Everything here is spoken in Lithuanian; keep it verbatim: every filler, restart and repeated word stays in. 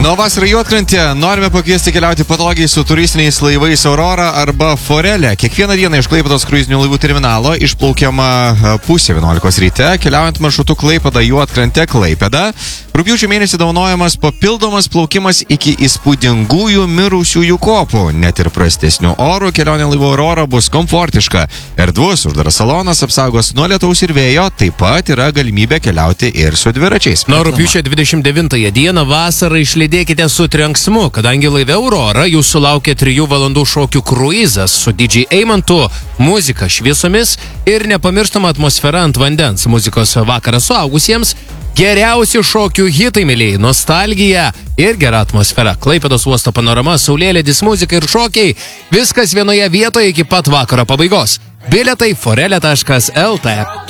Nuo vasarą Juodkrantė norime pakviesti keliauti patogiai su turistiniais laivais Aurora arba Forelė. Kiekvieną dieną iš Klaipėdos kruizinių laivų terminalo išplaukiama pusė vienuolikos ryte, keliaujant maršrutu Klaipėda Juodkrantė Klaipėda. Rugpjūčio mėnesį dovanojamas papildomas plaukimas iki įspūdingųjų mirusiųjų kopų. Net ir prastesnių orų kelionė laivu Aurora bus komfortiška. Erdvus uždaras salonas apsaugos nuo lietaus ir vėjo, taip pat yra galimybė keliauti ir su dviračiais. Nuo rugpjūčio dvidešimt devintąją dieną vasarą išlydėkite su trenksmu, kadangi laive Aurora jūsų laukia trijų valandų šokių kruizas su D J Eimantu, muzika šviesomis ir nepamirštama atmosfera ant vandens, muzikos vakaras suaugusiems, geriausi šokių hitai, mėlyjei, nostalgija ir gera atmosfera. Klaipėdos uosto panorama, saulėlydis, muzika ir šokiai. Viskas vienoje vietoje iki pat vakaro pabaigos. Bilietai forelė taškas L T.